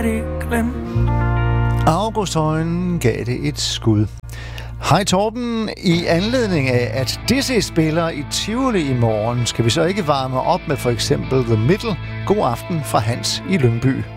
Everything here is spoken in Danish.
færdig glemt. Augusthøjen gav det et skud. Hej Torben, i anledning af, at Disney spiller i Tivoli i morgen, skal vi så ikke varme op med for eksempel The Middle? God aften fra Hans i Lyngby.